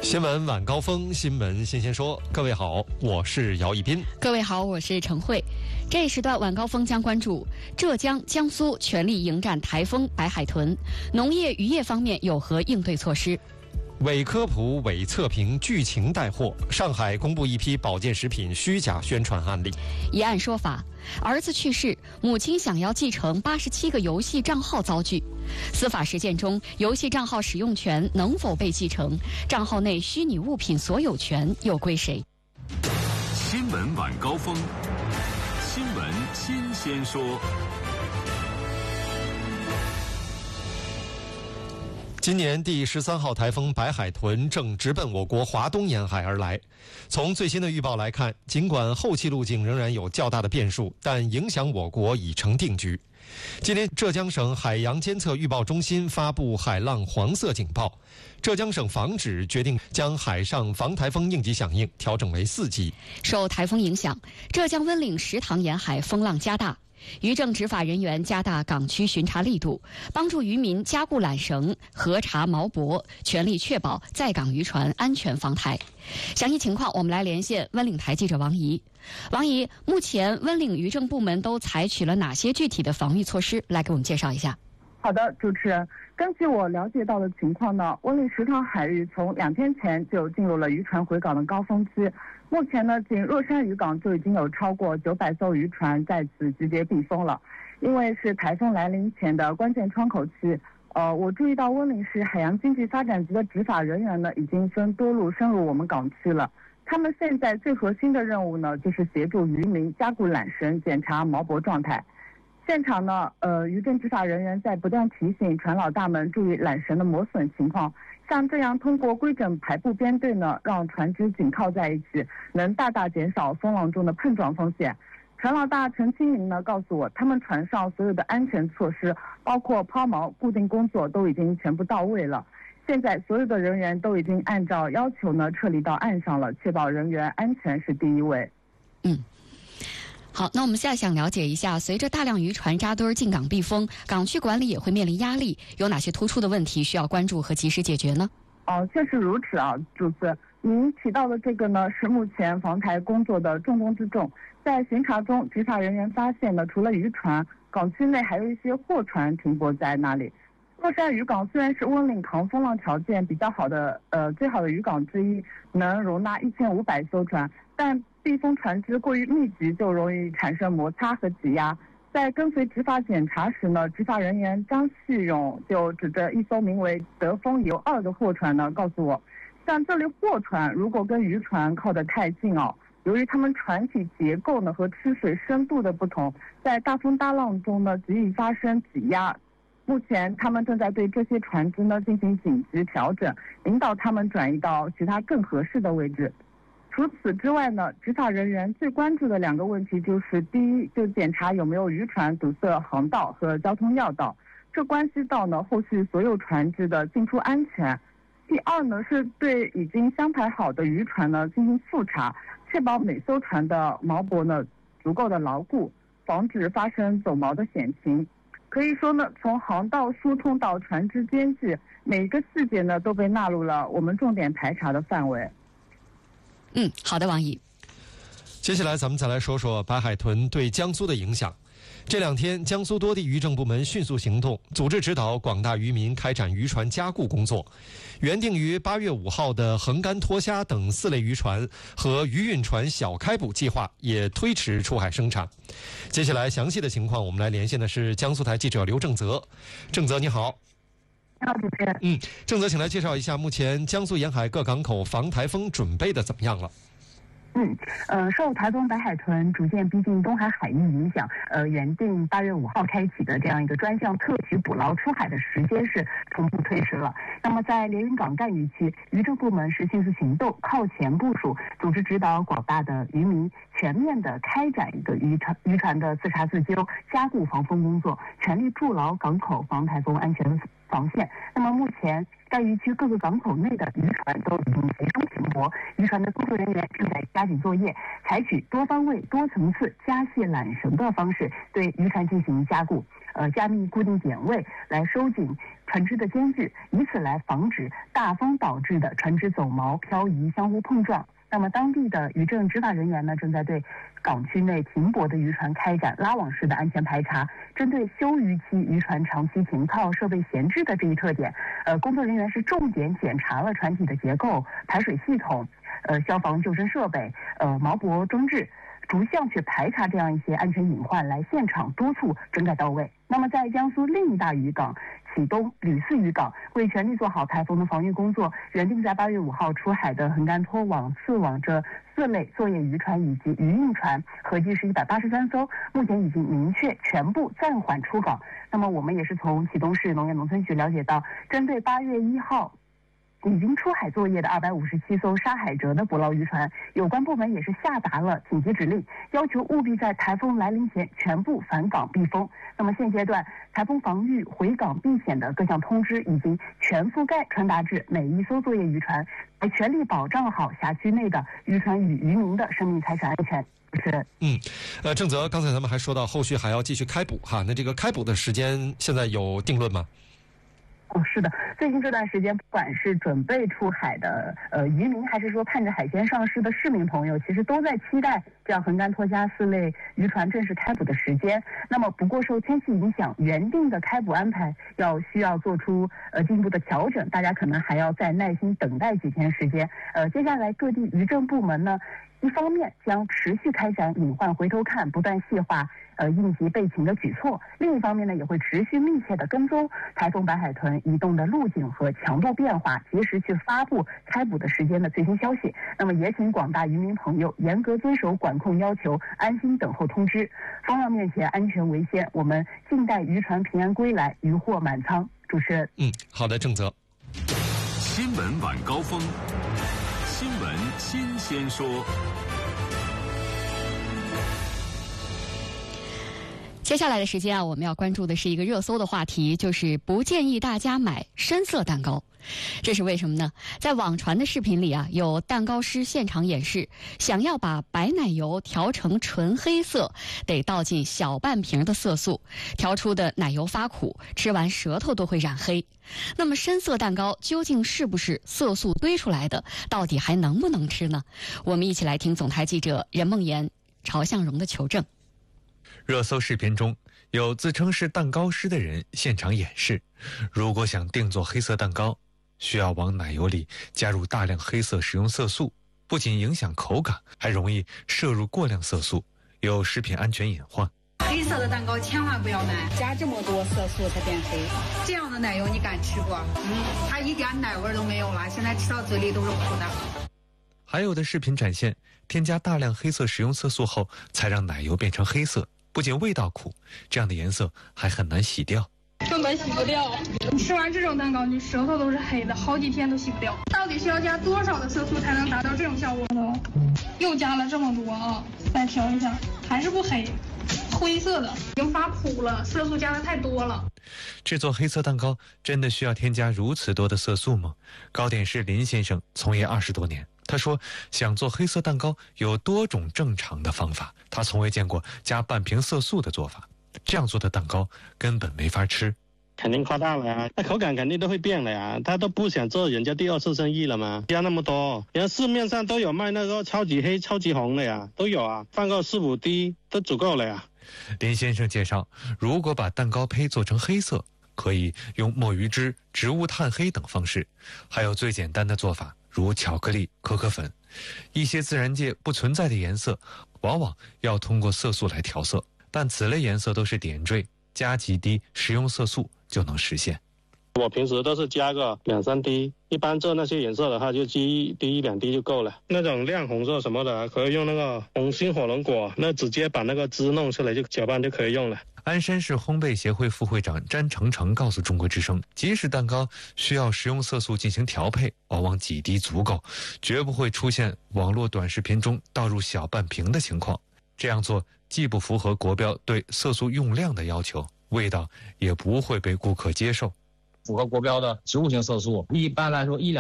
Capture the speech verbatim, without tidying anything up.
新闻晚高峰，新闻新鲜说。各位好，我是姚一斌。 各位好，我是程慧。这一时段晚高峰将关注浙江、江苏全力迎战台风白海豚，农业渔业方面有何应对措施？ 伪科普、伪测评、剧情带货。上海公布一批保健食品虚假宣传案例。 一案说法：儿子去世，母亲想要继承八十七个游戏账号遭拒。司法实践中，游戏账号使用权能否被继承？账号内虚拟物品所有权又归谁？ 新闻晚高峰，新闻新鲜说。 今年第十三号台风白海豚正直奔我国华东沿海而来。从最新的预报来看，尽管后期路径仍然有较大的变数，但影响我国已成定局。今天，浙江省海洋监测预报中心发布海浪黄色警报，浙江省防指决定将海上防台风应急响应调整为四级。 受台风影响，浙江温岭石塘沿海风浪加大。渔政执法人员加大港区巡查力度，帮助渔民加固缆绳、核查锚泊，全力确保在港渔船安全防台。详细情况，我们来连线温岭台记者王怡。王怡，目前温岭渔政部门都采取了哪些具体的防御措施？来给我们介绍一下。 好的，主持人，根据我了解到的情况呢，温岭石塘海域从两天前就进入了渔船回港的高峰期。目前呢，仅若山渔港就已经有超过九百艘渔船在此集结避风了。因为是台风来临前的关键窗口期，呃，我注意到温岭市海洋经济发展局的执法人员呢，已经分多路深入我们港区了。他们现在最核心的任务呢，就是协助渔民加固缆绳，检查锚泊状态。现场呢，呃，渔政执法人员在不断提醒船老大们注意缆绳的磨损情况。像这样通过规整排布编队呢，让船只紧靠在一起，能大大减少风浪中的碰撞风险。船老大陈清明呢告诉我，他们船上所有的安全措施，包括抛锚、固定工作都已经全部到位了。现在所有的人员都已经按照要求呢撤离到岸上了，确保人员安全是第一位。 嗯。好，那我们现在想了解一下，随着大量渔船扎堆进港避风，港区管理也会面临压力，有哪些突出的问题需要关注和及时解决呢？ 哦，确实如此啊，主持。您提到的这个呢，是目前防台工作的重中之重。在巡查中，执法人员发现呢，除了渔船，港区内还有一些货船停泊在那里。若山渔港虽然是温岭抗风浪条件比较好的呃最好的渔港之一，能容纳一千五百艘船，但避风船只过于密集，就容易产生摩擦和挤压。在跟随执法检查时呢，执法人员张旭勇就指着一艘名为德丰游二的货船呢，告诉我，像这类货船如果跟渔船靠得太近哦，由于它们船体结构呢和吃水深度的不同，在大风大浪中呢极易发生挤压。目前他们正在对这些船只呢进行紧急调整，引导他们转移到其他更合适的位置。除此之外呢，执法人员最关注的两个问题就是：第一，就检查有没有渔船堵塞航道和交通要道，这关系到呢后续所有船只的进出安全；第二呢，是对已经相排好的渔船呢进行复查，确保每艘船的锚泊呢足够的牢固，防止发生走锚的险情。可以说呢，从航道疏通到船只编制，每一个细节呢都被纳入了我们重点排查的范围。 嗯，好的，王怡。 接下来咱们再来说说白海豚对江苏的影响。这两天，江苏多地渔政部门迅速行动，组织指导广大渔民开展渔船加固工作。原定于八月五号的横竿脱虾等四类渔船和渔运船小开捕计划也推迟出海生产。接下来详细的情况，我们来连线的是江苏台记者刘正泽。正泽，你好。 你好，主持人。 嗯，正泽，请来介绍一下目前江苏沿海各港口防台风准备的怎么样了？ 嗯，呃，受台风白海豚逐渐逼近东海海域影响，呃，原定八月五号开启的这样一个专项特许捕捞出海的时间是同步推迟了。那么在连云港干渔区，渔政部门是迅速行动，靠前部署，组织指导广大的渔民，全面的开展一个渔船渔船的自查自纠、加固防风工作，全力筑牢港口防台风安全防线。那么目前该渔区各个港口内的渔船都已经集中停泊，渔船的工作人员正在加紧作业，采取多方位、多层次加卸缆绳的方式对渔船进行加固，呃，加密固定点位，来收紧船只的间距，以此来防止大风导致的船只走锚、漂移、相互碰撞。那么当地的渔政执法人员呢，正在对港区内停泊的渔船开展拉网式的安全排查。针对休渔期渔船长期停靠、设备闲置的这一特点，呃，工作人员是重点检查了船体的结构、排水系统、呃消防救生设备、呃锚泊装置，逐项去排查这样一些安全隐患，来现场督促整改到位。那么在江苏另一大渔港启东吕四渔港，为全力做好台风的防御工作，原定在八月五号出海的横干拖网、刺网这四类作业渔船以及渔运船，合计是一百八十三艘，目前已经明确全部暂缓出港。那么我们也是从启东市农业农村局了解到，针对八月一号已经出海作业的二百五十七艘沙海蜇的捕捞渔船，有关部门也是下达了紧急指令，要求务必在台风来临前全部返港避风。那么现阶段台风防御回港避险的各项通知已经全覆盖传达至每一艘作业渔船，来全力保障好辖区内的渔船与渔民的生命财产安全。是， 嗯，呃，郑泽，刚才咱们还说到后续还要继续开捕哈，那这个开捕的时间现在有定论吗？ 哦，是的，最近这段时间，不管是准备出海的呃渔民，还是说盼着海鲜上市的市民朋友，其实都在期待这样横干拖家四类渔船正式开捕的时间。那么，不过受天气影响，原定的开捕安排要需要做出呃进一步的调整，大家可能还要再耐心等待几天时间。呃，接下来各地渔政部门呢，一方面将持续开展隐患回头看，不断细化呃应急备勤的举措；另一方面呢，也会持续密切的跟踪台风白海豚移动的路径和强度变化，及时去发布开捕的时间的最新消息。那么也请广大渔民朋友严格遵守管控要求，安心等候通知。风浪面前，安全为先，我们静待渔船平安归来，渔获满仓。主持人， 嗯，好的，郑泽。 新闻晚高峰，新闻新鲜说。 接下来的时间啊，我们要关注的是一个热搜的话题，就是不建议大家买深色蛋糕。这是为什么呢？在网传的视频里啊，有蛋糕师现场演示，想要把白奶油调成纯黑色，得倒进小半瓶的色素，调出的奶油发苦，吃完舌头都会染黑。那么深色蛋糕究竟是不是色素堆出来的？到底还能不能吃呢？我们一起来听总台记者任梦妍、曹向荣的求证。 热搜视频中有自称是蛋糕师的人现场演示，如果想定做黑色蛋糕，需要往奶油里加入大量黑色食用色素，不仅影响口感，还容易摄入过量色素，有食品安全隐患。 黑色的蛋糕千万不要买，加这么多色素才变黑。这样的奶油你敢吃不？嗯，它一点奶味都没有了，现在吃到嘴里都是苦的。 还有的视频展现，添加大量黑色食用色素后，才让奶油变成黑色。不仅味道苦，这样的颜色还很难洗掉， 根本洗不掉。你吃完这种蛋糕，你舌头都是黑的，好几天都洗不掉。到底需要加多少的色素才能达到这种效果呢？又加了这么多啊！再调一下，还是不黑，灰色的，已经发苦了，色素加的太多了。 制作黑色蛋糕真的需要添加如此多的色素吗？糕点师林先生从业二十多年，他说想做黑色蛋糕有多种正常的方法，他从未见过加半瓶色素的做法，这样做的蛋糕根本没法吃。 肯定夸大了呀，那口感肯定都会变了呀，他都不想做人家第二次生意了吗？加那么多，人家市面上都有卖那个超级黑、超级红的呀，都有啊，放个四五滴都足够了呀。 林先生介绍，如果把蛋糕胚做成黑色，可以用墨鱼汁、植物炭黑等方式，还有最简单的做法，如巧克力、可可粉，一些自然界不存在的颜色，往往要通过色素来调色，但此类颜色都是点缀，加几滴食用色素就能实现。 我平时都是加个两三滴，一般做那些颜色的话就滴一滴一两滴就够了。那种亮红色什么的，可以用那个红心火龙果，那直接把那个汁弄出来就搅拌就可以用了。 鞍山市烘焙协会副会长詹成成告诉中国之声，即使蛋糕需要食用色素进行调配，往往几滴足够，绝不会出现网络短视频中倒入小半瓶的情况。这样做既不符合国标对色素用量的要求，味道也不会被顾客接受。 符合国标的植物性色素，一般来说一两